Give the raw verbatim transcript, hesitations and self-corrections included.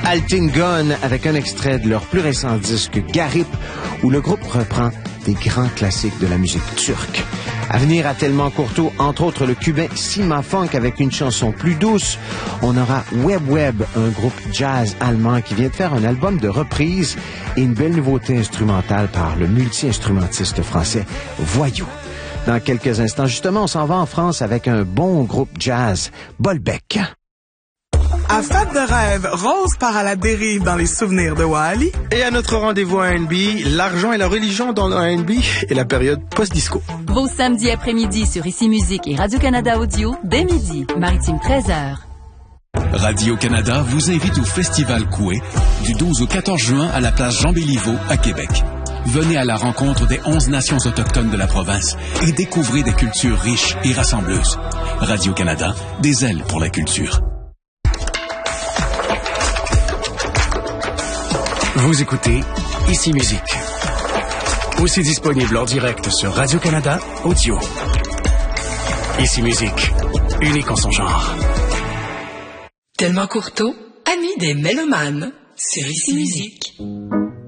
Altingun avec un extrait de leur plus récent disque Garip, où le groupe reprend des grands classiques de la musique turque. À venir à Tellement Courteau, entre autres le cubain Sima Funk avec une chanson plus douce. On aura Web Web, un groupe jazz allemand qui vient de faire un album de reprise et une belle nouveauté instrumentale par le multi-instrumentiste français Voyou. Dans quelques instants, justement, on s'en va en France avec un bon groupe jazz, Bolbec. À Fête de rêve, Rose part à la dérive dans les souvenirs de Wally. Et à notre rendez-vous R and B, l'argent et la religion dans le R and B et la période post-disco. Vos samedis après-midi sur Ici Musique et Radio-Canada Audio, dès midi, Maritime treize heures. Radio-Canada vous invite au Festival Coué du douze au quatorze juin à la place Jean-Béliveau à Québec. Venez à la rencontre des onze nations autochtones de la province et découvrez des cultures riches et rassembleuses. Radio-Canada, des ailes pour la culture. Vous écoutez Ici Musique. Aussi disponible en direct sur Radio-Canada Audio. Ici Musique, unique en son genre. Tellement Courteau, ami des mélomanes sur Ici Musique.